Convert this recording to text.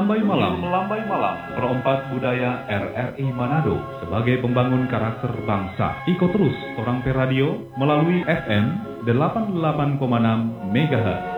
Melambai Malam Perompak Budaya RRI Manado sebagai pembangun karakter bangsa. Ikut terus Orang Per Radio melalui FM 88,6 MHz.